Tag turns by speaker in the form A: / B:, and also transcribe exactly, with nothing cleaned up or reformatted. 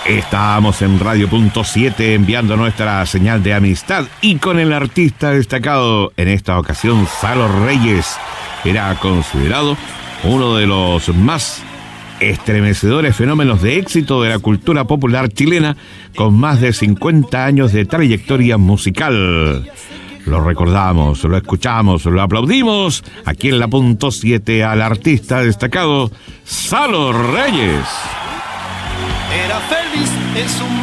A: Estamos en Radio Punto siete enviando nuestra señal de amistad y con el artista destacado en esta ocasión, Salo Reyes. Era considerado uno de los más estremecedores fenómenos de éxito de la cultura popular chilena, con más de cincuenta años de trayectoria musical. Lo recordamos, lo escuchamos, lo aplaudimos aquí en la Punto siete al artista destacado, Salo Reyes.
B: Era feliz en su